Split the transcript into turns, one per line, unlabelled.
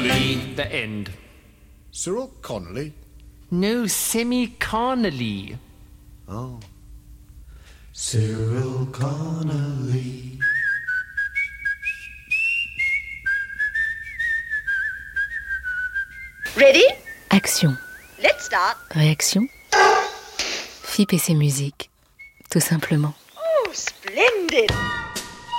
Connolly.
The end.
Cyril Connolly?
No, semi-Connolly.
Oh. Cyril Connolly.
Ready?
Action.
Let's start.
Réaction. FIP et ses musiques. Tout simplement.
Oh, splendid!